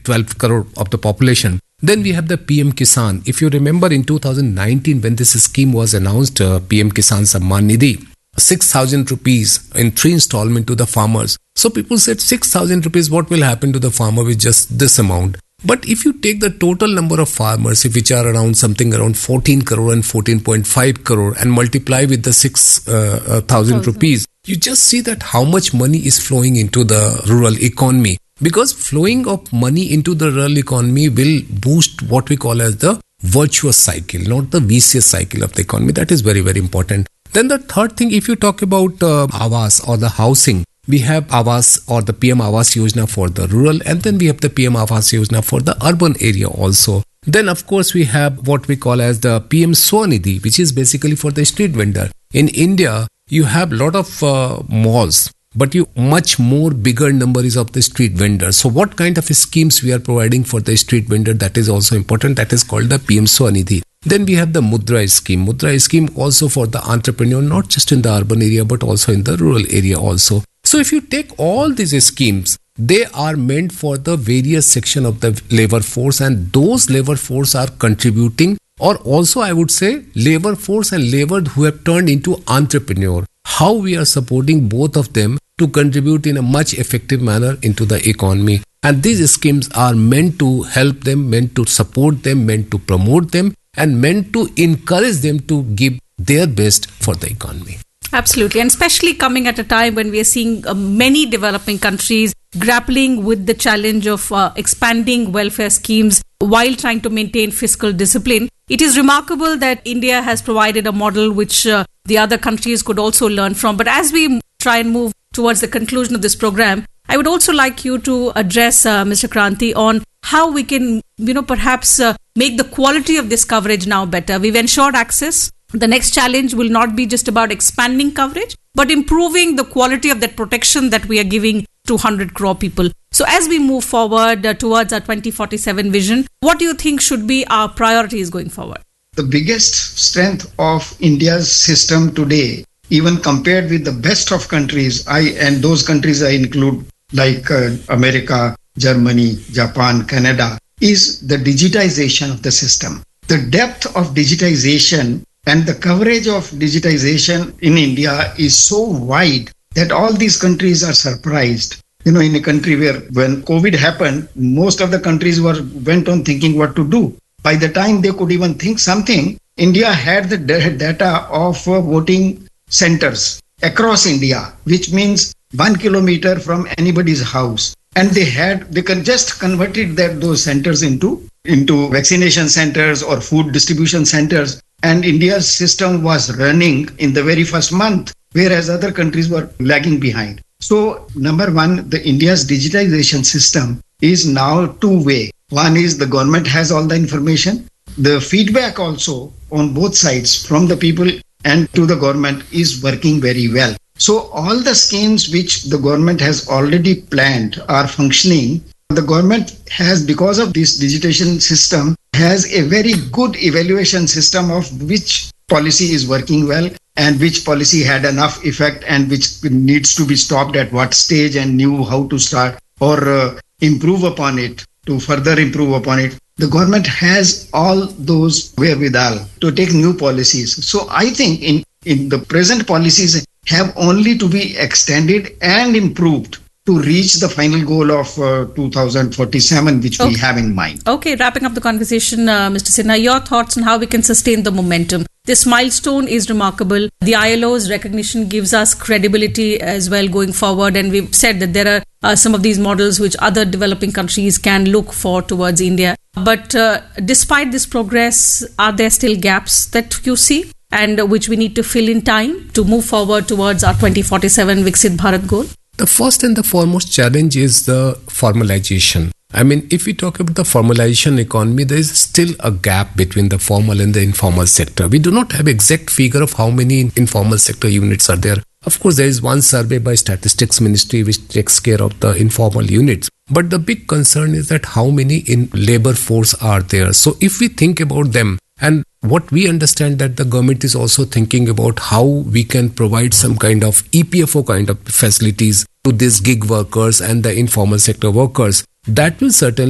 12 crore of the population. Then we have the PM Kisan. If you remember in 2019 when this scheme was announced, PM Kisan Samman Nidhi, 6,000 rupees in 3 installment to the farmers. So people said 6,000 rupees, what will happen to the farmer with just this amount? But if you take the total number of farmers, which are around 14 crore and 14.5 crore and multiply with the 6,000 rupees, you just see that how much money is flowing into the rural economy. Because flowing of money into the rural economy will boost what we call as the virtuous cycle, not the vicious cycle of the economy. That is very, very important. Then the third thing, if you talk about Awas or the housing, we have Awas or the PM Awas Yojana for the rural, and then we have the PM Awas Yojana for the urban area also. Then of course we have what we call as the PM Swanidhi, which is basically for the street vendor. In India, you have a lot of malls, but you much more bigger number is of the street vendors. So what kind of schemes we are providing for the street vendor, that is also important. That is called the PM Swanidhi. Then we have the Mudra scheme. Mudra scheme also for the entrepreneur, not just in the urban area, but also in the rural area also. So if you take all these schemes, they are meant for the various section of the labor force, and those labor force are contributing, or also I would say labor force and labor who have turned into entrepreneur. How we are supporting both of them to contribute in a much effective manner into the economy. And these schemes are meant to help them, meant to support them, meant to promote them, and meant to encourage them to give their best for the economy. Absolutely. And especially coming at a time when we are seeing many developing countries grappling with the challenge of expanding welfare schemes while trying to maintain fiscal discipline. It is remarkable that India has provided a model which the other countries could also learn from. But as we try and move towards the conclusion of this program, I would also like you to address Mr. Kranti on how we can, perhaps make the quality of this coverage now better. We've ensured access. The next challenge will not be just about expanding coverage, but improving the quality of that protection that we are giving to 100 crore people. So as we move forward towards our 2047 vision, what do you think should be our priorities going forward? The biggest strength of India's system today, even compared with the best of countries, and those countries I include like America, Germany, Japan, Canada, is the digitization of the system. The depth of digitization and the coverage of digitization in India is so wide that all these countries are surprised. In a country where when COVID happened, most of the countries went on thinking what to do. By the time they could even think something, India had the data of voting centers across India, which means 1 kilometer from anybody's house. And they just converted those centers into vaccination centers or food distribution centers. And India's system was running in the very first month, whereas other countries were lagging behind. So, number one, the India's digitization system is now two-way. One is the government has all the information. The feedback also on both sides from the people and to the government is working very well. So, all the schemes which the government has already planned are functioning. The government has, because of this digitization system, has a very good evaluation system of which policy is working well and which policy had enough effect and which needs to be stopped at what stage and knew how to start or improve upon it, to further improve upon it. The government has all those wherewithal to take new policies. So I think in the present policies have only to be extended and improved to reach the final goal of 2047, which we have in mind. Okay, wrapping up the conversation, Mr. Sinha, your thoughts on how we can sustain the momentum. This milestone is remarkable. The ILO's recognition gives us credibility as well going forward, and we've said that there are some of these models which other developing countries can look for towards India. But despite this progress, are there still gaps that you see and which we need to fill in time to move forward towards our 2047 Viksit Bharat goal? The first and the foremost challenge is the formalization. If we talk about the formalization economy, there is still a gap between the formal and the informal sector. We do not have exact figure of how many informal sector units are there. Of course, there is one survey by Statistics Ministry which takes care of the informal units. But the big concern is that how many in labor force are there. So if we think about them, and what we understand that the government is also thinking about how we can provide some kind of EPFO kind of facilities to these gig workers and the informal sector workers, that will certainly